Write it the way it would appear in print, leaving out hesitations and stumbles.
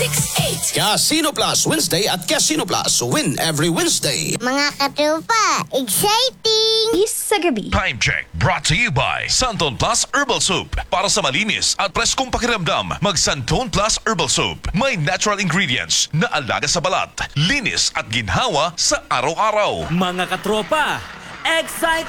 968. Casino Plus Wednesday at Casino Plus Win every Wednesday. Mga katropa, exciting! Sa gabi. Time check brought to you by Santon Plus Herbal Soup. Para sa malinis at preskong pakiramdam, mag Santon Plus Herbal Soup. May natural ingredients na alaga sa balat, linis at ginhawa sa araw-araw. Mga katropa, excite